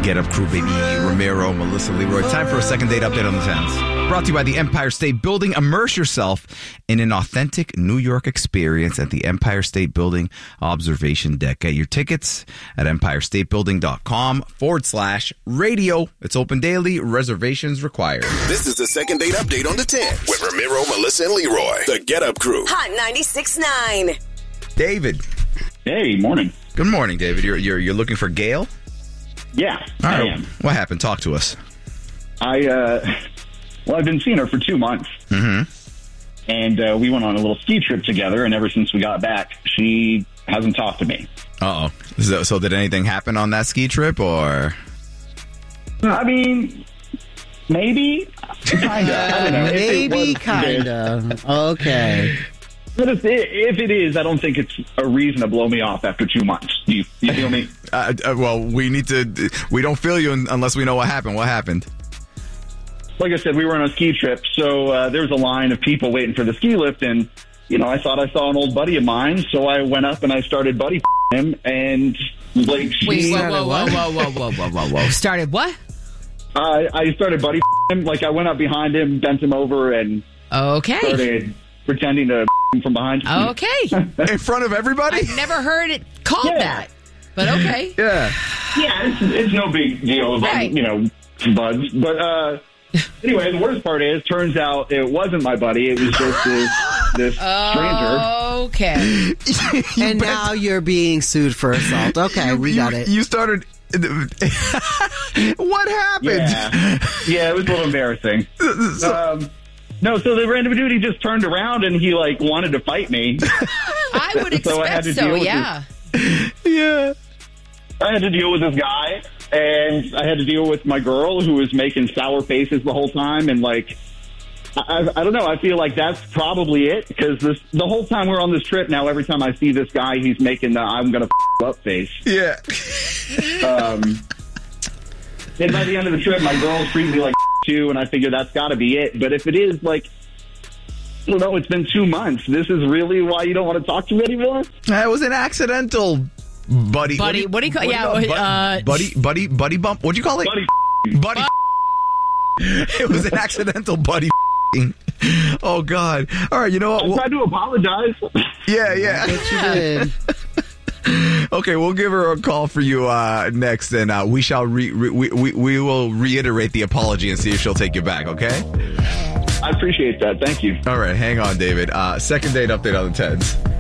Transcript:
Get Up crew, baby. Ramiro, Melissa, Leroy. Time for a second date update on the 10s. Brought to you by the Empire State Building. Immerse yourself in an authentic New York experience at the Empire State Building Observation Deck. Get your tickets at empirestatebuilding.com/radio. It's open daily. Reservations required. This is the second date update on the 10s with Ramiro, Melissa, and Leroy. The Get Up crew. Hot 96.9. David. Hey, morning. Good morning, David. You're looking for Gail? Yeah, All I right. am. What happened? Talk to us. I've been seeing her for 2 months. Mm-hmm. And we went on a little ski trip together, and ever since we got back, she hasn't talked to me. Uh-oh. So did anything happen on that ski trip, or? I mean, maybe. Kind of. I don't know. Maybe, kind of. Okay. But if it is, I don't think it's a reason to blow me off after 2 months. You feel me? Well, we don't feel you unless we know what happened. What happened? Like I said, we were on a ski trip, so there was a line of people waiting for the ski lift, and, I thought I saw an old buddy of mine, so I went up and I started buddy him, and, like, she... Wait, whoa. Started what? I started buddy him, like, I went up behind him, bent him over, and started pretending to from behind. Okay. In front of everybody? I've never heard it called that, but okay. Yeah. Yeah, it's no big deal, Right. buds. But anyway, the worst part is, turns out it wasn't my buddy. It was just this stranger. Okay. And now you're being sued for assault. Okay, we got it. You started... What happened? Yeah, it was a little embarrassing. No, so the random dude, he just turned around and he, wanted to fight me. I would expect So I had to deal with yeah. Yeah. I had to deal with this guy, and I had to deal with my girl who was making sour faces the whole time, and, I don't know, I feel like that's probably it, because the whole time we're on this trip now, every time I see this guy, he's making the I'm going to up face. Yeah. And by the end of the trip, my girl's treating me like too, and I figure that's got to be it. But if it is, I don't know, it's been 2 months. This is really why you don't want to talk to me anymore? It was an accidental buddy. What do you call it? Buddy bump. What'd you call it? Buddy. It was an accidental buddy. Oh, God. All right, you know what? I tried to apologize. Yeah. Yes, you did. Okay, we'll give her a call for you next, and we shall we will reiterate the apology and see if she'll take you back. Okay. I appreciate that. Thank you. All right, hang on, David. Second date update on the 10s.